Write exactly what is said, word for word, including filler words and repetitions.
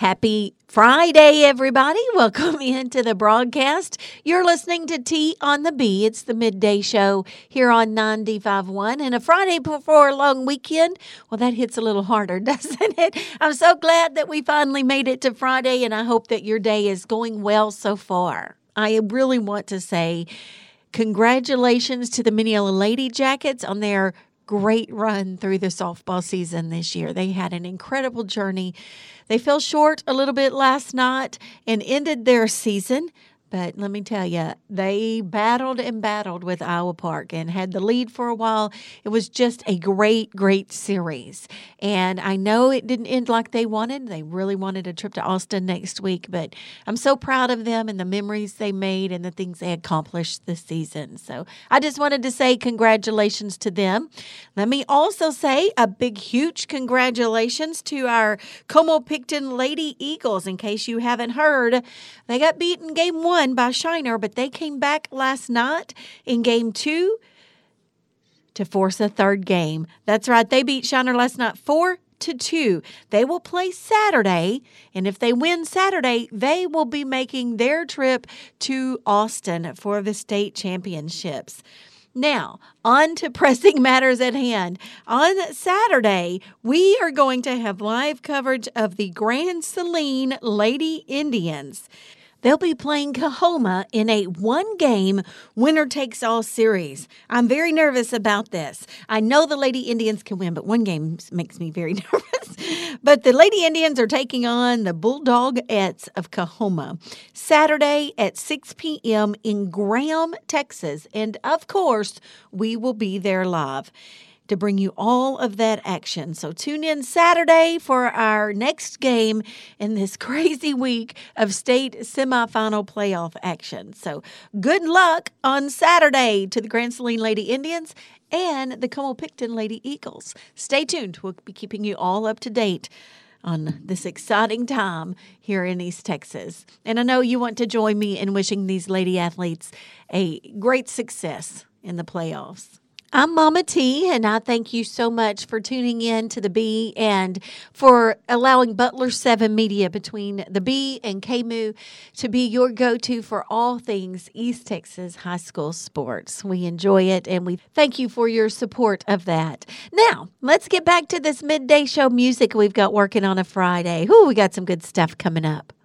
Happy Friday, everybody. Welcome into the broadcast. You're listening to T on the B. It's the midday show here on ninety-five point one. And a Friday before a long weekend, well, that hits a little harder, doesn't it? I'm so glad that we finally made it to Friday, and I hope that your day is going well so far. I really want to say congratulations to the Mineola Lady Jackets on their great run through the softball season this year. They had an incredible journey. They fell short a little bit last night and ended their season. But let me tell you, they battled and battled with Iowa Park and had the lead for a while. It was just a great, great series. And I know it didn't end like they wanted. They really wanted a trip to Austin next week. But I'm so proud of them and the memories they made and the things they accomplished this season. So I just wanted to say congratulations to them. Let me also say a big, huge congratulations to our Como-Picton Lady Eagles. In case you haven't heard, they got beaten game one by Shiner, but they came back last night in game two to force a third game. That's right. They beat Shiner last night four to two. They will play Saturday, and if they win Saturday, they will be making their trip to Austin for the state championships. Now, on to pressing matters at hand. On Saturday, we are going to have live coverage of the Grand Saline Lady Indians. They'll be playing Coahoma in a one-game winner-takes-all series. I'm very nervous about this. I know the Lady Indians can win, but one game makes me very nervous. But the Lady Indians are taking on the Bulldogettes of Coahoma Saturday at six p.m. in Graham, Texas. And, of course, we will be there live to bring you all of that action. So tune in Saturday for our next game in this crazy week of state semifinal playoff action. So good luck on Saturday to the Grand Saline Lady Indians and the Como-Picton Lady Eagles. Stay tuned. We'll be keeping you all up to date on this exciting time here in East Texas. And I know you want to join me in wishing these lady athletes a great success in the playoffs. I'm Mama T, and I thank you so much for tuning in to the B and for allowing Butler seven Media between the B and K M U to be your go-to for all things East Texas high school sports. We enjoy it, and we thank you for your support of that. Now, let's get back to this midday show music we've got working on a Friday. Ooh, we got some good stuff coming up.